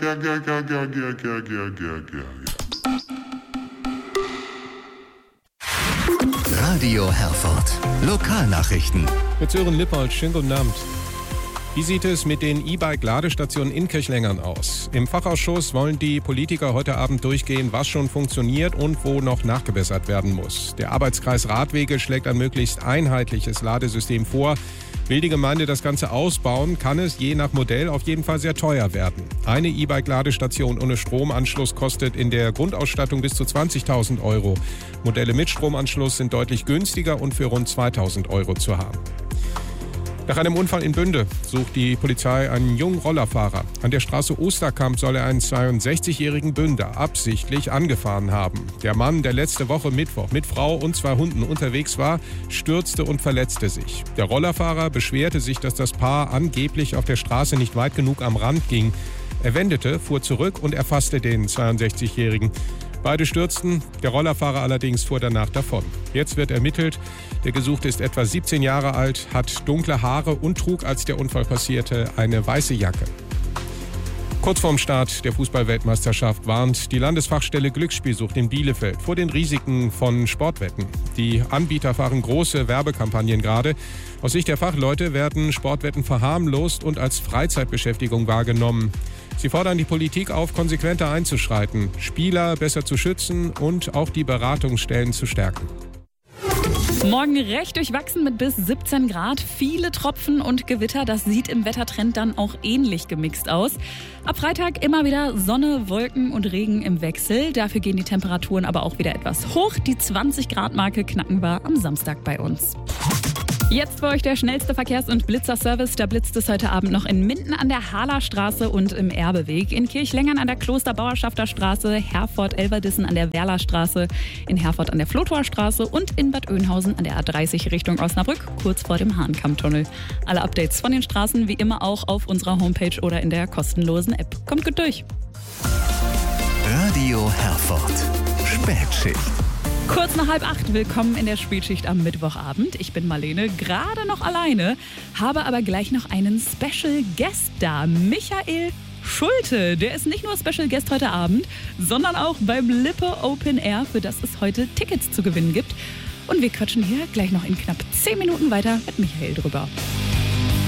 Radio Herford. Lokalnachrichten. Mit Sören Lippold, schönen guten Abend. Wie sieht es mit den E-Bike-Ladestationen in Kirchlengern aus? Im Fachausschuss wollen die Politiker heute Abend durchgehen, was schon funktioniert und wo noch nachgebessert werden muss. Der Arbeitskreis Radwege schlägt ein möglichst einheitliches Ladesystem vor. Will die Gemeinde das Ganze ausbauen, kann es je nach Modell auf jeden Fall sehr teuer werden. Eine E-Bike-Ladestation ohne Stromanschluss kostet in der Grundausstattung bis zu 20.000 Euro. Modelle mit Stromanschluss sind deutlich günstiger und für rund 2.000 Euro zu haben. Nach einem Unfall in Bünde sucht die Polizei einen jungen Rollerfahrer. An der Straße Osterkamp soll er einen 62-jährigen Bünder absichtlich angefahren haben. Der Mann, der letzte Woche Mittwoch mit Frau und 2 Hunden unterwegs war, stürzte und verletzte sich. Der Rollerfahrer beschwerte sich, dass das Paar angeblich auf der Straße nicht weit genug am Rand ging. Er wendete, fuhr zurück und erfasste den 62-jährigen. Beide stürzten, der Rollerfahrer allerdings fuhr danach davon. Jetzt wird ermittelt. Der Gesuchte ist etwa 17 Jahre alt, hat dunkle Haare und trug, als der Unfall passierte, eine weiße Jacke. Kurz vorm Start der Fußball-Weltmeisterschaft warnt die Landesfachstelle Glücksspielsucht in Bielefeld vor den Risiken von Sportwetten. Die Anbieter fahren große Werbekampagnen gerade. Aus Sicht der Fachleute werden Sportwetten verharmlost und als Freizeitbeschäftigung wahrgenommen. Sie fordern die Politik auf, konsequenter einzuschreiten, Spieler besser zu schützen und auch die Beratungsstellen zu stärken. Morgen recht durchwachsen mit bis 17 Grad, viele Tropfen und Gewitter. Das sieht im Wettertrend dann auch ähnlich gemixt aus. Ab Freitag immer wieder Sonne, Wolken und Regen im Wechsel. Dafür gehen die Temperaturen aber auch wieder etwas hoch. Die 20-Grad-Marke knacken wir am Samstag bei uns. Jetzt für euch der schnellste Verkehrs- und Blitzerservice. Da blitzt es heute Abend noch in Minden an der Halerstraße und im Erbeweg, in Kirchlengern an der Klosterbauerschafter Straße, Herford-Elverdissen an der Werlerstraße, in Herford an der Flotower Straße und in Bad Oeynhausen an der A30 Richtung Osnabrück, kurz vor dem Hahnkammtunnel. Alle Updates von den Straßen wie immer auch auf unserer Homepage oder in der kostenlosen App. Kommt gut durch. Radio Herford. Spätschicht. Kurz nach 7:30, willkommen in der Spätschicht am Mittwochabend. Ich bin Marlene, gerade noch alleine, habe aber gleich noch einen Special Guest da. Michael Schulte, der ist nicht nur Special Guest heute Abend, sondern auch beim Lippe Open Air, für das es heute Tickets zu gewinnen gibt. Und wir quatschen hier gleich noch in knapp 10 Minuten weiter mit Michael drüber.